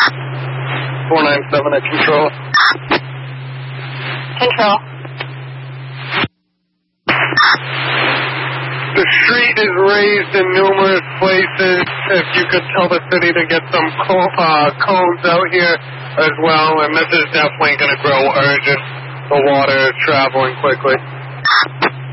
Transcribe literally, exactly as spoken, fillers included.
four nine seven at control. Control. The street is raised in numerous places. If you could tell the city to get some co- uh, cones out here as well, and this is definitely going to grow urgent. The water is traveling quickly.